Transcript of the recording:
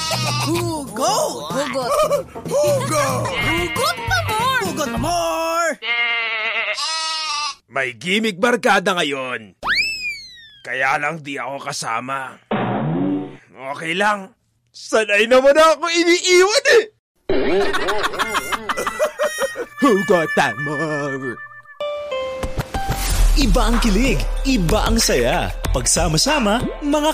Hugot! Hugot. Hugot! Hugot pa more! Hugot pa more! May gimmick barkada ngayon. Kaya lang di ako kasama. Okay lang. Sanay naman ako iniiwan eh. Hugot pa more! Iba ang kilig, iba ang saya. Pagsama-sama, mga